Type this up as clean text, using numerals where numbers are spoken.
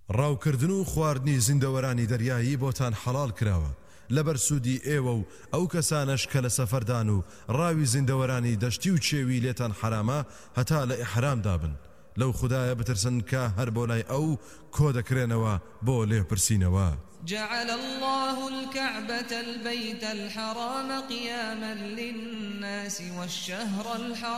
ڕاوکردن و خواردنی زیندەوەرانی دەریایی بۆتان حەڵال کراوە لەبەر سوودی ئێوە و ئەو کەسانش کە لە سەفەردان و ڕاوی زیندەوەرانی دەشتی و چێوی لێتان حرامە هەتا لە ئیحرامدا بن لەو خودایە بترسن کە هەر بۆ لای ئەو کۆ دەکرێنەوە بۆ لێپرسینەوە. جعل الله الكعبة البيت الحرام قياما للناس والشهر الحرام